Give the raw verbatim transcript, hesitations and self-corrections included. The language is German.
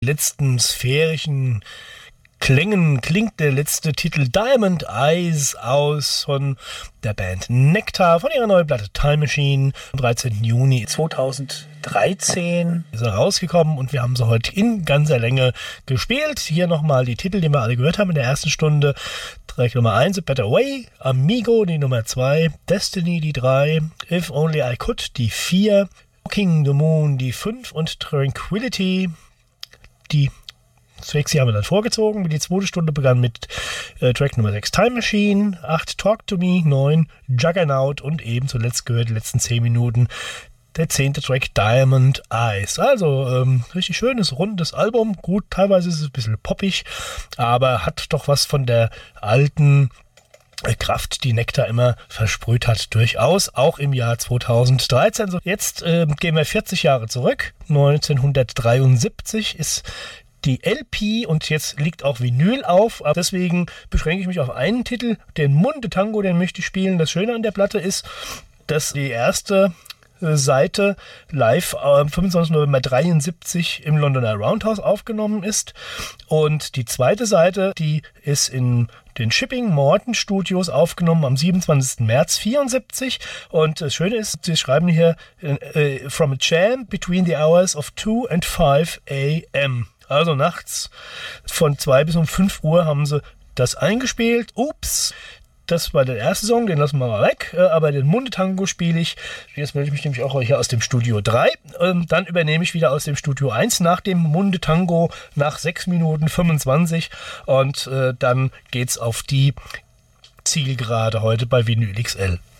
letzten sphärischen Klängen klingt der letzte Titel Diamond Eyes aus von der Band Nektar von ihrer neuen Platte Time Machine. Am dreizehnten Juni zweitausenddreizehn ist er rausgekommen und wir haben sie heute in ganzer Länge gespielt. Hier nochmal die Titel, die wir alle gehört haben in der ersten Stunde. Track Nummer eins, A Better Way, Amigo die Nummer zwei, Destiny die drei, If Only I Could die vier, King the Moon die fünf und Tranquility die sechs haben wir dann vorgezogen. Die zweite Stunde begann mit äh, Track Nummer sechs, Time Machine, acht, Talk to Me, neun, Juggernaut und eben zuletzt gehört, die letzten zehn Minuten, der zehnte Track, Diamond Eyes. Also ähm, richtig schönes, rundes Album. Gut, teilweise ist es ein bisschen poppig, aber hat doch was von der alten Kraft, die Nektar immer versprüht hat, durchaus, auch im Jahr zweitausenddreizehn. So, jetzt äh, gehen wir vierzig Jahre zurück. neunzehnhundertdreiundsiebzig ist die L P und jetzt liegt auch Vinyl auf. Deswegen beschränke ich mich auf einen Titel, den Munde Tango, den möchte ich spielen. Das Schöne an der Platte ist, dass die erste Seite live am fünfundzwanzigsten November dreiundsiebzig im Londoner Roundhouse aufgenommen ist. Und die zweite Seite, die ist in den Shipping Morton Studios aufgenommen am siebenundzwanzigsten März vierundsiebzig. Und das Schöne ist, sie schreiben hier uh, From a Jam between the hours of two and five a m Also nachts von zwei bis um fünf Uhr haben sie das eingespielt. Ups, das war der erste Song, den lassen wir mal weg. Aber den Munde Tango spiele ich. Jetzt melde ich mich nämlich auch hier aus dem Studio drei. Dann übernehme ich wieder aus dem Studio eins nach dem Munde Tango nach sechs Minuten fünfundzwanzig. Und dann geht's auf die Zielgerade heute bei Vinyl X L.